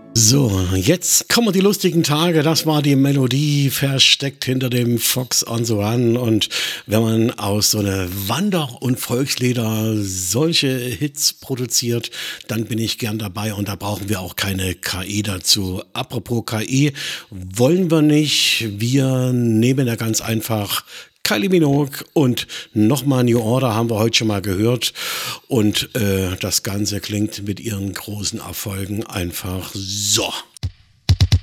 So, jetzt kommen die lustigen Tage. Das war die Melodie versteckt hinter dem Fox on the Run. Und wenn man aus so einer Wander- und Volkslieder solche Hits produziert, dann bin ich gern dabei und da brauchen wir auch keine KI dazu. Apropos KI, wollen wir nicht. Wir nehmen da ganz einfach Kylie Minogue und nochmal New Order haben wir heute schon mal gehört. Und das Ganze klingt mit ihren großen Erfolgen einfach so.